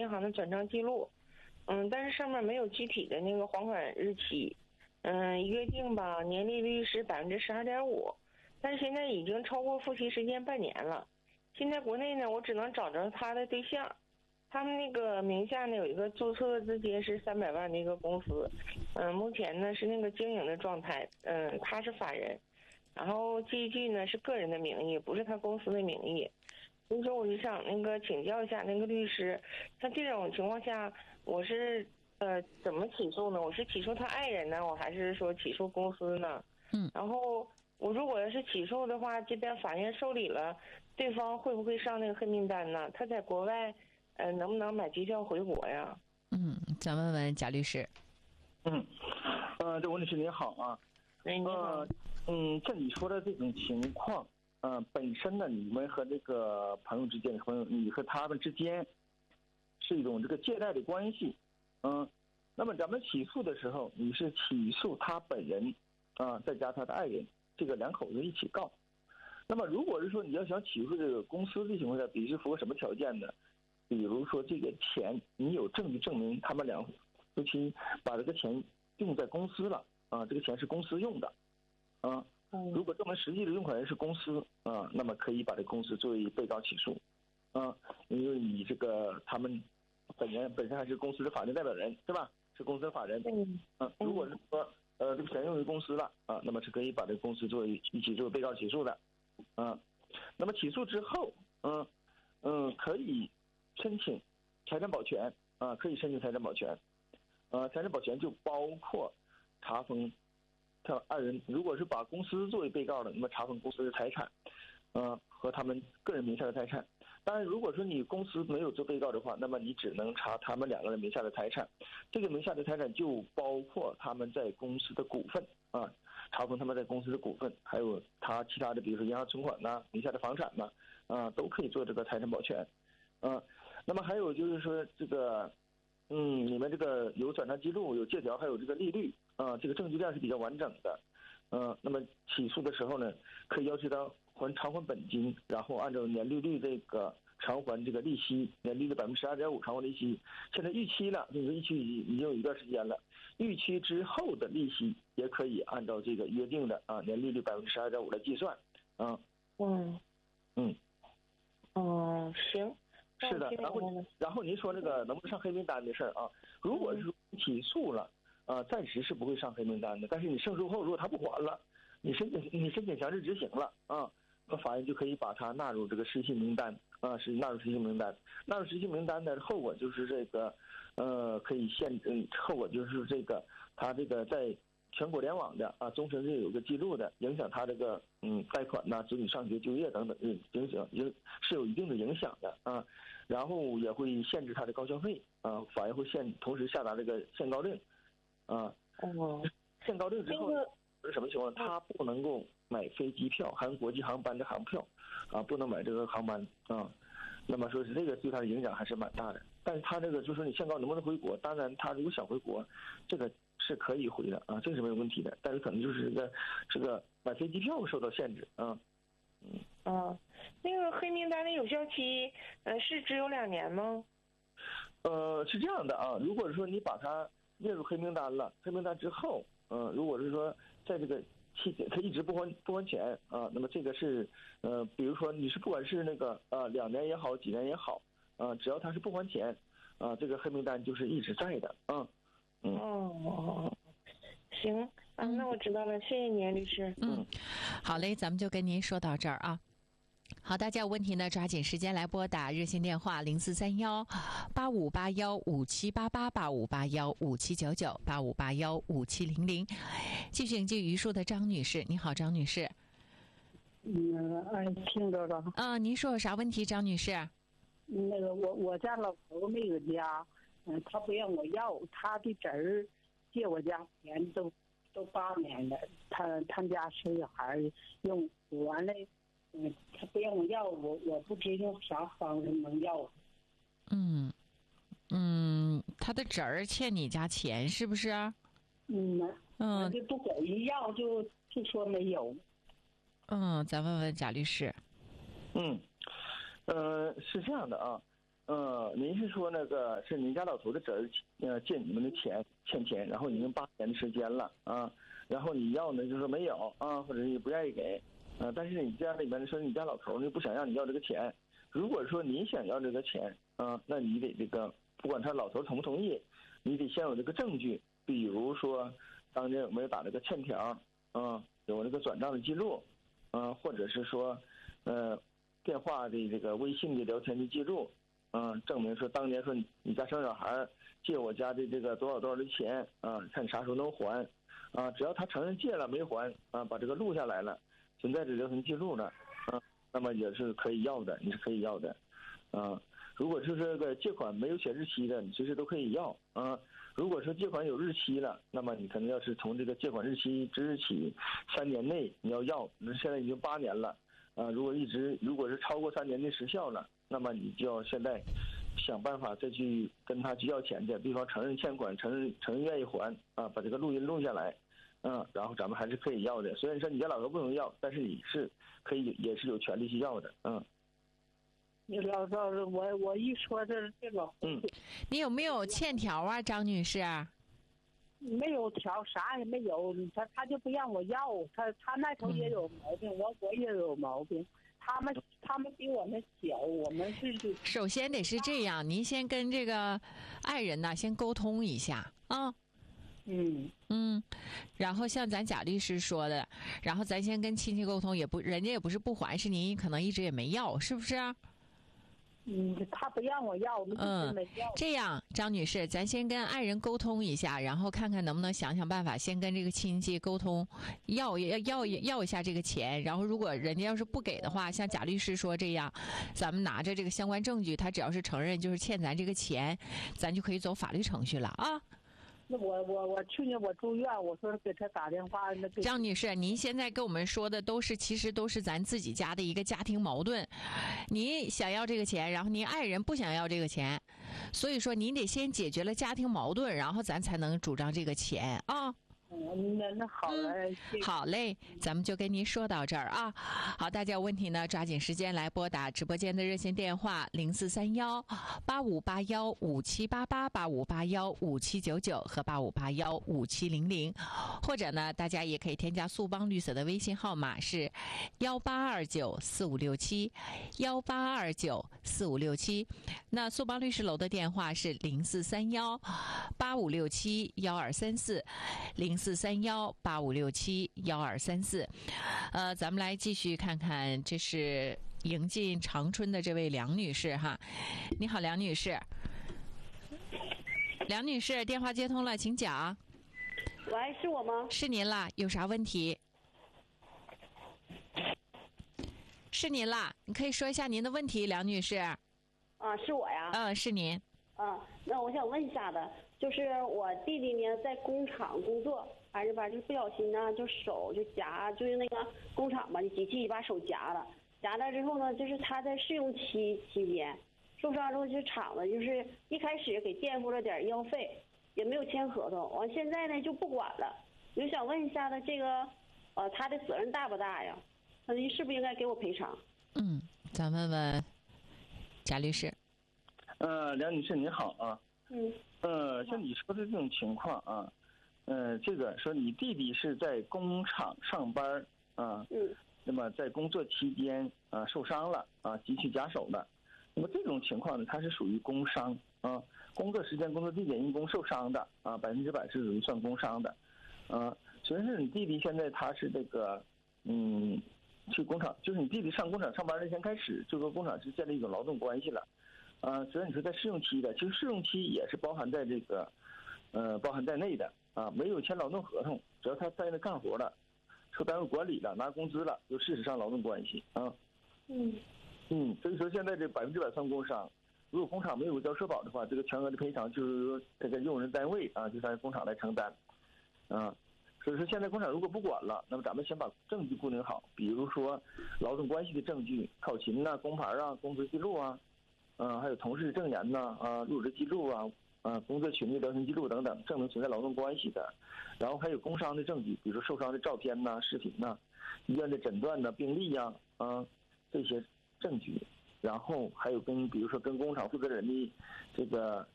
银行的转账记录，但是上面没有具体的那个还款日期，约定吧年利率是12.5%，但是现在已经超过付息时间半年了。现在国内呢，我只能找着他的对象，他们那个名下呢有一个注册资金是300万的一个公司，目前呢是那个经营的状态，他是法人，然后这一句呢是个人的名义，不是他公司的名义。所以说我就想那个请教一下那个律师，像这种情况下，我是怎么起诉呢？我是起诉他爱人呢，我还是说起诉公司呢？然后我如果要是起诉的话，这边法院受理了，对方会不会上那个黑名单呢？他在国外，能不能买机票回国呀？ 想问问贾律师。 这温律师您好啊。 你好。 像你说的这种情况，本身呢，你们和这个朋友之间，你和他们之间是一种这个借贷的关系，那么咱们起诉的时候，你是起诉他本人，再加他的爱人，这个两口子一起告。那么如果是说你要想起诉这个公司的情况下，必须符合什么条件呢？比如说这个钱，你有证据证明他们两夫妻把这个钱用在公司了，这个钱是公司用的，如果证明实际的用款人是公司，那么可以把这公司作为被告起诉，因为你这个他们本身还是公司的法定代表人，对吧？是公司的法人，如果是说这个钱用于公司了，那么是可以把这个公司一起作为被告起诉的，那么起诉之后，可以申请财产保全，可以申请财产保全，财产保全就包括查封他二人，如果是把公司作为被告的，那么查封公司的财产，和他们个人名下的财产。当然，如果说你公司没有做被告的话，那么你只能查他们两个人名下的财产。这个名下的财产就包括他们在公司的股份，查封他们在公司的股份，还有他其他的，比如说银行存款呐、名下的房产呐，都可以做这个财产保全。那么还有就是说这个，你们这个有转账记录、有借条，还有这个利率，这个证据链是比较完整的。那么起诉的时候呢，可以要求他偿还本金，然后按照年利率这个偿还这个利息，年利率12.5%偿还利息。现在逾期了，就是逾期已经有一段时间了，逾期之后的利息也可以按照这个约定的年利率12.5%来计算。 行。 是的，然后您说那个能不能上黑名单的事儿啊？如果是起诉了，暂时是不会上黑名单的。但是你胜诉后，如果他不还了，你申请强制执行了那法院就可以把他纳入这个失信名单是纳入失信名单。纳入失信名单的后果就是这个，可以后果就是这个他这个在全国联网的终身是有个记录的，影响他这个贷款呐、子女上学、就业等等，是有一定的影响的然后也会限制他的高消费法院会同时下达这个限高令限高令之后是什么情况？他不能够买飞机票，含国际航班的航票不能买这个航班那么说是这个对他的影响还是蛮大的。但是他这个就是说你限高能不能回国？当然他如果想回国，这个是可以回的这个是没有问题的，但是可能就是这个买飞机票受到限制那个黑名单的有效期是只有2年吗？ 是这样的如果说你把它列入黑名单了，黑名单之后如果是说在这个期间他一直不还钱那么这个是比如说你是不管是那个2年也好，几年也好只要他是不还钱这个黑名单就是一直在的行那我知道了，谢谢您，律师。 好嘞，咱们就跟您说到这儿啊。好，大家有问题呢，抓紧时间来拨打热线电话0431-8581-5788，8581-5799，8581-5700。继续迎接榆树的张女士，你好，张女士。 听着了。 您说有啥问题，张女士？ 那个我家老头那个家，他不让我要，他的侄儿借我家钱都8年了，他家生小孩用完了，他不让我要，我不知用啥方式能要。 他的侄儿欠你家钱是不是？ 就不给人要，就说没有。 咱问问贾律师。 是这样的您是说那个是您家老头的侄儿借你们的钱欠钱，然后已经8年的时间了啊，然后你要呢就说没有啊，或者也不愿意给，但是你家里面说你家老头呢不想让你要这个钱，如果说你想要这个钱啊，那你得这个不管他老头同不同意，你得先有这个证据，比如说当年有没有打这个欠条有这个转账的记录或者是说电话的这个微信的聊天的记录。证明说当年说你家生小孩借我家的这个多少多少的钱看你啥时候能还只要他承认借了没还把这个录下来了，存在着聊天记录了那么也是可以要的，你是可以要的如果是这个借款没有写日期的，你随时都可以要如果说借款有日期了，那么你可能要是从这个借款日期之日起3年内你要，现在已经8年了如果是超过3年的时效了，那么你就要现在想办法再去跟他去要钱去，比方承认欠款，承认愿意还把这个录音录下来然后咱们还是可以要的。虽然说你家老头不能要，但是你是可以也是有权利去要的你老赵，我一说这老你有没有欠条啊，张女士？ 没有条，啥也没有，他就不让我要，他那头也有毛病，我也有毛病，他们比我们小，我们是首先得是这样，您先跟这个爱人呢先沟通一下然后像咱贾律师说的，然后咱先跟亲戚沟通，人家也不是不还，是您可能一直也没要，是不是？ 他不让我要，我们一直没要。 这样，张女士，咱先跟爱人沟通一下，然后看看能不能想办法，先跟这个亲戚沟通，要一下这个钱。然后，如果人家要是不给的话，像贾律师说这样，咱们拿着这个相关证据，他只要是承认就是欠咱这个钱，咱就可以走法律程序了啊。 那我去年我住院，我说给他打电话。 张女士，您现在跟我们说的其实都是咱自己家的一个家庭矛盾。您想要这个钱，然后您爱人不想要这个钱，所以说您得先解决了家庭矛盾，然后咱才能主张这个钱啊。 那好嘞， 好嘞，咱们就跟您说到这儿啊。好，大家有问题呢，抓紧时间来拨打直播间的热线电话04318581578885815799和85815700，或者呢，大家也可以添加速帮绿色的微信号码是1829456718294567。那速帮律师楼的电话是043185671234043185671234。咱们来继续看看，这是迎进长春的这位梁女士哈。你好，梁女士。梁女士，电话接通了，请讲。 喂，是我吗？ 是您啦，有啥问题？是您啦，你可以说一下您的问题，梁女士。 是我呀。 是您。 那我想问一下的，就是我弟弟呢在工厂工作，反正不小心呢就手就夹，就是那个工厂吧，机器把手夹了之后呢，就是他在试用期间受伤之后，就厂子就是一开始给垫付了点医药费，也没有签合同，完现在呢就不管了。我就想问一下的这个他的责任大不大呀？他是不是应该给我赔偿？ 咱问问贾律师。 梁女士您好啊。像你说的这种情况啊，这个说你弟弟是在工厂上班那么在工作期间受伤了急需夹手了，那么这种情况呢，它是属于工伤工作时间、工作地点因工受伤的100%是属于算工伤的虽然是你弟弟现在他是这个去工厂，就是你弟弟上工厂上班那天开始就和工厂是建立一种劳动关系了虽然你说在试用期的，其实试用期也是包含在这个包含在内的没有签劳动合同，只要他在那干活了，受单位管理了，拿工资了，就事实上劳动关系所以说现在这100%算工伤。如果工厂没有交社保的话，这个全额的赔偿就是说这个用人单位就让工厂来承担所以说现在工厂如果不管了，那么咱们先把证据固定好，比如说劳动关系的证据，考勤工牌工资记录还有同事证言入职记录工作群的聊天记录等等，证明存在劳动关系的。然后还有工伤的证据，比如说受伤的照片视频医院的诊断病历这些证据。 然后还有比如说跟工厂负责人的这个